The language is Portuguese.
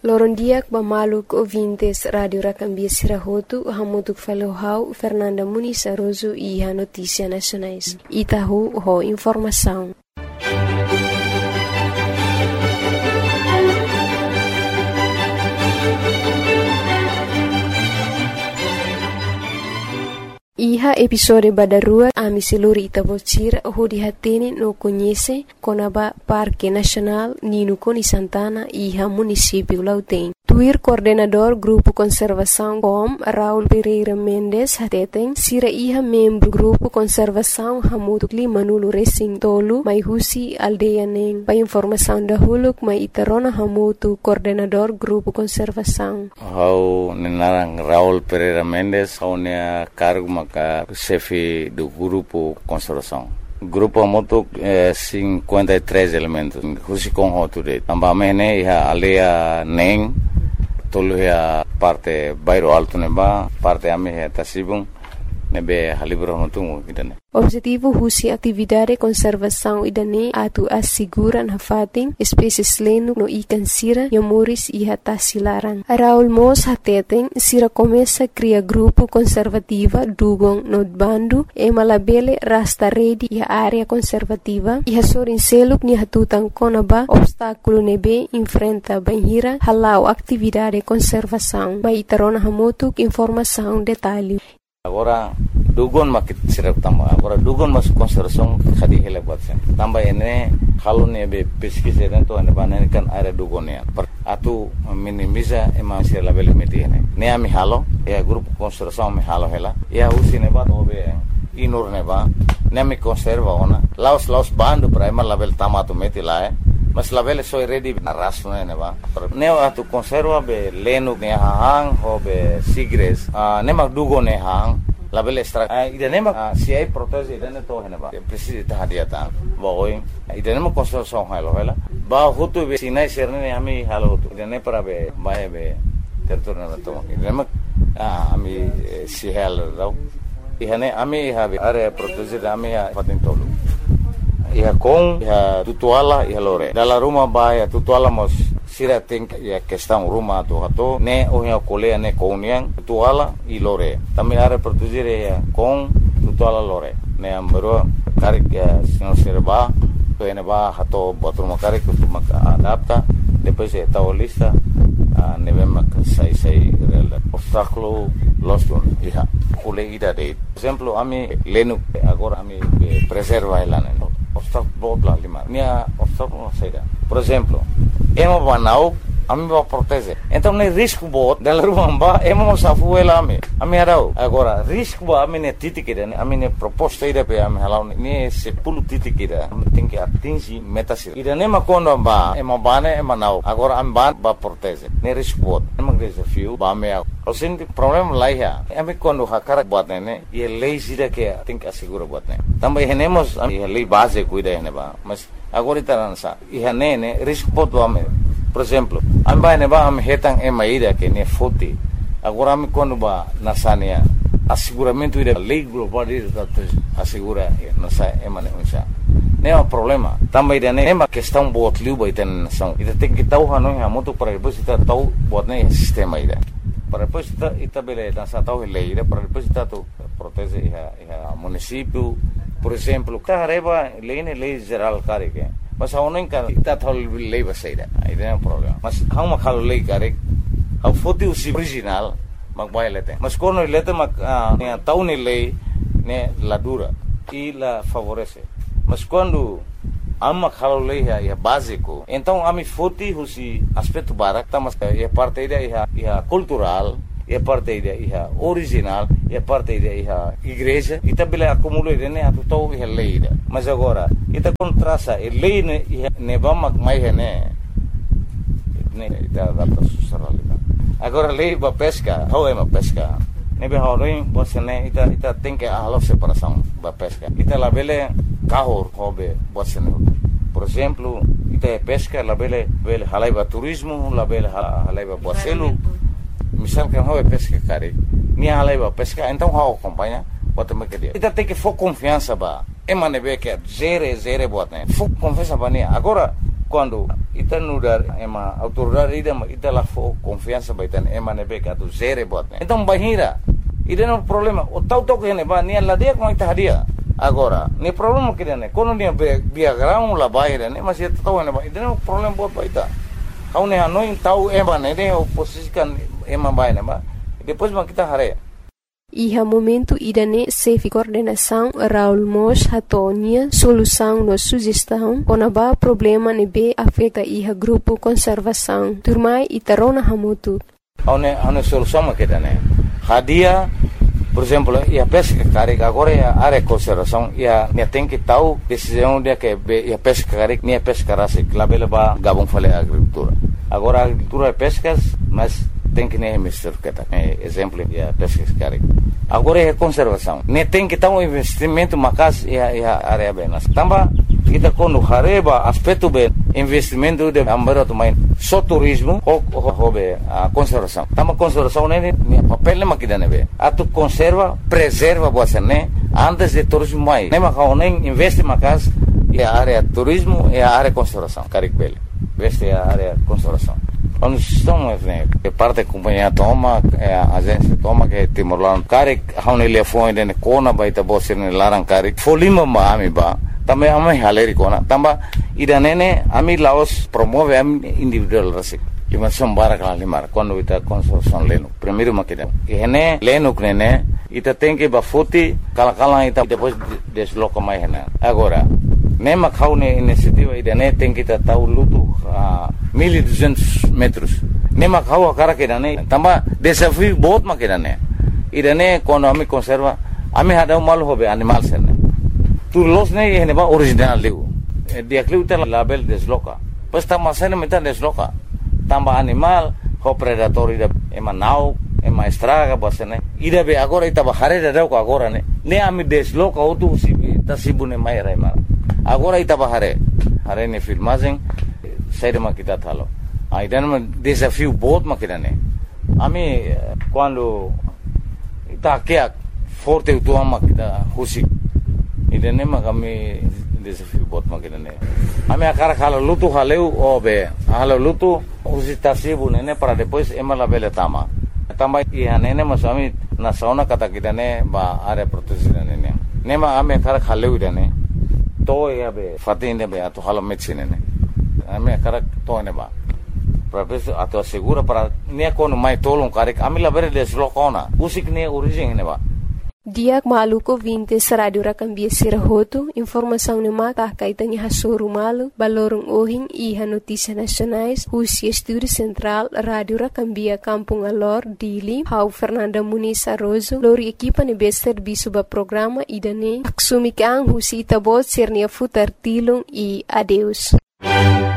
Lorondiak Bamaluk ouvintes Rádio Racambia Sirahotu, Hamutuk Falohau, Fernanda Muniz Aroso e a Notícia Nacionais. Itahu, ho informação. Iha episode badarua ami seluri Itabocira hodi hatene no conhece Conaba Parque Nacional Nino Coni Santana iha município Lautém. Tuir coordenador Grupo Conservação COM Raul Pereira Mendes hateten sira iha membro Grupo Conservação Hamutuk Limanulo Racing Tolu mai husi aldeia neng. Pa informação da huluk mai itarona hamutu coordenador Grupo Conservação. Hau nenarang Raul Pereira Mendes hau nea cargo maka chefe do Grupo Conservação. Grupo Hamutuk 53 elementos. Husi com hoture. Ambamene iha aldeia neng. Tolu ya parte bairro alto neba, parte ame ya Tasibung, nebe halibro hontungu idane. Objetivo husi atividade conservação idane atu asiguran hafating espécies lenu no ikan sira yamuris iha tasilaran. Raul Mos hateten sira começa cria grupo conservativa dugong no bandu e malabele rasta redi iha área conservativa iha sorin seluk ni hatutan konaba obstáculo nebe enfrenta banhira halau atividade conservação. Mai tarona hamutuk informação detalhe. Agora dugon makit sirap tamba. Agora dugon mas conservação khadi hele buat sen. Tamba ene kalau nebe pesquisa dentro ane banen kan area dugonia. Atu minimiza ema sir label meti ene. Ne ami halo ya grupo conservação me halo hela. Ya usi neba obe inur neba. Ne ami conserva ona. Laos bandu para ema label tamato meti lae. Mas label soy ready na raso neba. Ne atu conserva be lenu ne hang ho be sigres. Ne mag dugo ne hang. Label extra idanema si ai protese idane to heneba precisa tahadiata boy idanema conservação halo hela ba hutu be sinai serne ami halo hutu idane para be bae be territorio to idanema ami si halo rau ihane ami have area protese ami patin tolu iha com iha tutuala iha lore dalla rumah bae tutuala mos sira think ya questão rumah tu hato ne ohia kolea ne kouniang tuala i lore tami are produzire ya com tuala lore ne ambero karik ya senhor serba to ene ba hato bathroom karik tu maka adapta depois eta lista ne vem sai rela obstáculo lost iha kole ida de exemplo ami lenu agora ami preserva elane obstáculo botla lima nia obstáculo saída por exemplo ema banau ami ba protege então ne risco bot dela rumba ema safu ela ami arau agora risco ba ami ne titikida ami ne proposta ida pe ami halau ne se pulu titikida ami tem que atingir metas ida ne ma kondo ba ema bane ema nau agora ami ba protege ne risco bot ema desafio ba me o senti problema lá ya ami kondo hakara bot ne e lei sida que tem que assegurar bot ne também renemos ami lei base cuida ne ba mas agora itaransa ihane risco bot ame por exemplo amba ne ba am hetang emaida que ne foti agora me quando ba nasania asseguramento ida lei global ida assegura nasa emane unsa ne é problema também ida ne uma questão bot liu ba iten nação ida tem que tau hanu ha moto para depois ita tau bot ne sistema ida para depois ita bele nasa tau lei ida para depois ita tu protege iha município por exemplo carreba lei geral care que mas a unen kan ita thol lei baseida aí não é problema mas hang makhalo lei care a foto original mag bailete mas quando lete mag ne tau ne lei ne la dura e la favorece mas quando ama makhalo lei é básico então ami foto husi aspecto barak tá mas é parte da iha cultural é parte da iha original é parte da iha igreja e também acumula ne atutou iha lei mas agora ita contrasta e lei ne vamos mais ne ita data socialidade agora lei ba pesca how é uma pesca ne be horin você ne ita tem que a separação ba pesca ita la bele carro hobe você ne por exemplo ita pesca la bele halaiba turismo la bele halaiba boacelo misal que hobe pesca cari ni halaiba pesca então how acompanha bota me que dia ita tem que for confiança ba emane be que zere bota ne for confiança ba ne agora quando ita nudar ema autoridade ita lá for confiança baitan ema nebe ka tu zere bot. Então bahira ida no problema o tau que ne ba nia ladia com ita hadia agora ni problema que ne quando nia via ground la bahira ne mas ita tau ne ba ida no problema bot baita kau ne hanoi tau ema ne oposisikan ema baina ba depois ma kita hare. Iha momento idane sefi coordenação Raul Mos hatonia solução no sugestão onaba problema nebe afeta iha grupo conservação turmai itarona hamutu. Hane solução makidane hadia por exemplo ia pesca carik agora ia área conservação ia tem que tal decisão dia que ia pesca carik ia pesca rasik labela ba gabon fale agricultura agora agricultura pescas mas tem que nem mister kata exemplo ia pesca carik agora é conservação nem tem que tal investimento macas ia área benas tamba kita quando hareba aspecto bem investimento de ambara também só turismo ou a conservação tamba conservação nem papel nem makida nebe atu conserva preserva você né antes de turismo mais nem macau nem investe macas e a área turismo e a área conservação carik bele investe a área conservação onde estamos né que parte companhia toma a agência toma que Timor-Leste carik haune telefone de kona baita bosse ne larang carik folima ma ami ba também ami haleri kona tamba ida nene ami Laos promove ami individual rasik lima sombara kala limar quando ita conservação leno primeiro makida ene leno nene ita tem que ba foti kala ita depois desloca mais hena agora nema kaune iniciativa ida ne tem que ta tau lutu 1200 metros nema kau cara que dane tamba desafio बहुत makida ne ida ne quando ami conserva ami hada mal hobe animal sene tu los ne ene ba original liu dia kliu tel label desloca pas tamba sene meta desloca tamba animal ho predator ida ema nau ema estraga basene ida be agora ita ba hare da ko agora ne ami desloca otu sibi tasibune mai raima agora ita ba hare ne filmagem saída makita thalo aidan ma desafio बहुत makida ne ami quando ita kia forte utua makita husi ida ne makami desafio बहुत makida ne ami akara khala lutu haleu obe halo lutu husi tasibu ne para depois ema la bele tama ia nene masami na sauna kata kita ne ba area protegida ne nema ami akara khaleu ida ne to ya be fatine be ato halo medicine ne ami akara to ne ba professor ato segura para ne kono mai tolong karik ami la bere deslokona usik ne origem ne ba Diak maluko vintes radio rakambia sirahoto informação ne mata kaitanya hasuru malu balorong ohing iha notícia nacionais Husi Estúdio Central Radio Rakambia Kampung Alor Dili Hau Fernanda Muniz Arrozo lori equipa ne be serviço ba programa idane aksumi kang Husi tabot sernia futar tilong e adeus